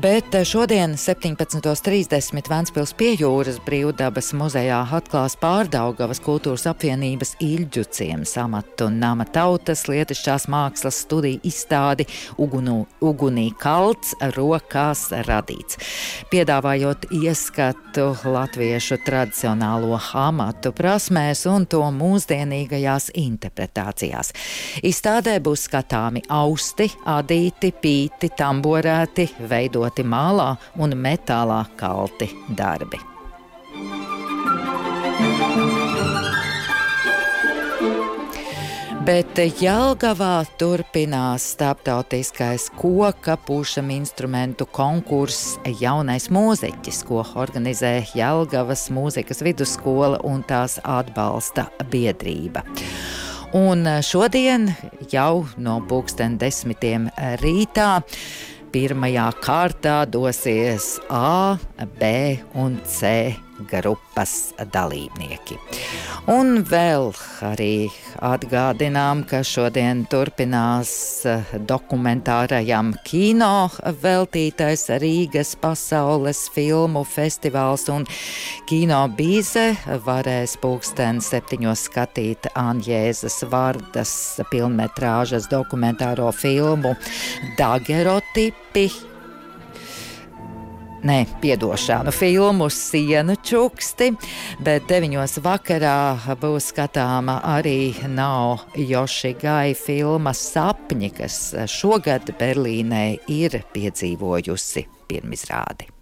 Bet šodien 17.30 Ventspils pie jūras Brīvdabas muzejā atklās Pārdaugavas kultūras apvienības Ilģu ciems amatu un nama tautas lietišķās mākslas studiju izstādi Ugunī kalts rokās radīts. Piedāvājot ieskatu latviešu tradicionālo amatu prasmēs un to mūsdienīgajās interpretācijās. Izstādē būs skatāmi austi, adīti, pīti, tamborēti, veidoti mālā un metālā kalti darbi. Bet Jelgavā turpinās starptautiskais koka pušam instrumentu konkurss Jaunais mūziķis, ko organizē Jelgavas mūzikas vidusskola un tās atbalsta biedrība. Un šodien jau no 10:00 rītā pirmajā kārtā dosies A, B un C grupas dalībnieki. Un vēl arī atgādinām, ka šodien turpinās dokumentārajam kino veltītais Rīgas pasaules filmu festivāls, un Kino Bīze varēs 7:00 skatīt Anjēzes Vardas pilnmetrāžas dokumentāro filmu Dagerotipi. Filmu Sienu čuksti, bet 9:00 vakarā būs skatāma arī Nao Jošigai filma Sapņi, kas šogad Berlīnē ir piedzīvojusi pirmizrādi.